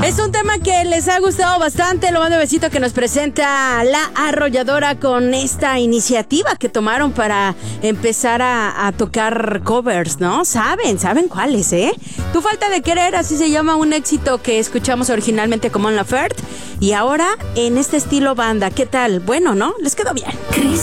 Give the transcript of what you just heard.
Es un tema que les ha gustado bastante. Lo más nuevecito que nos presenta La Arrolladora con esta iniciativa que tomaron para empezar a tocar covers, ¿no? Saben cuáles, ¿eh? Tu falta de querer, así se llama un éxito que escuchamos originalmente como Mon Laferte y ahora en este estilo banda. ¿Qué tal? Bueno, ¿no? Les quedó bien.